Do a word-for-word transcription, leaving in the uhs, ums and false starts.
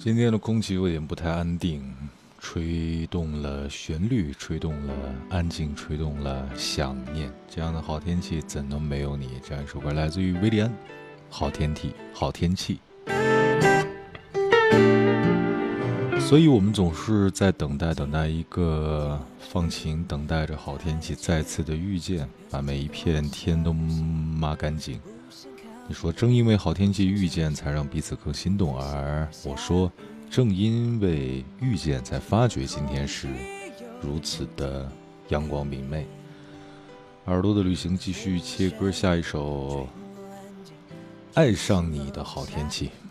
今天的空气有点不太安定，吹动了旋律，吹动了安静，吹动了想念。这样的好天气怎能没有你？这样一首歌来自于威利安，《好天气，好天气》。所以我们总是在等待，等待一个放晴，等待着好天气再次的遇见，把每一片天都抹干净。你说正因为好天气遇见才让彼此更心动，而我说正因为遇见才发觉今天是如此的阳光明媚。耳朵的旅行继续切歌，下一首爱上你的好天气。